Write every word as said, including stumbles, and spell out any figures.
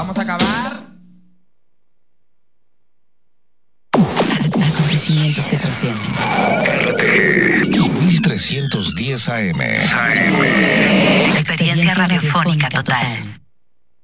Vamos a acabar. Acontecimientos que trascienden. mil trescientos diez A M. Experiencia radiofónica total.